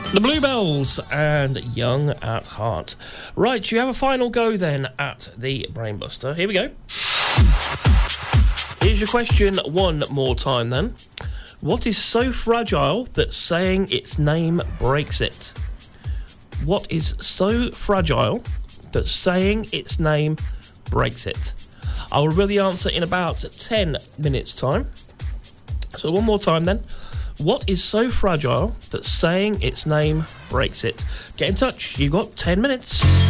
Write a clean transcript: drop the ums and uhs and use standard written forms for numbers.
The Bluebells and Young at Heart. Right, you have a final go then at the Brainbuster. Here we go. Here's your question one more time then. What is so fragile that saying its name breaks it? What is so fragile that saying its name breaks it? I'll reveal the answer in about 10 minutes' time. So one more time then. What is so fragile that saying its name breaks it? Get in touch. You've got 10 minutes.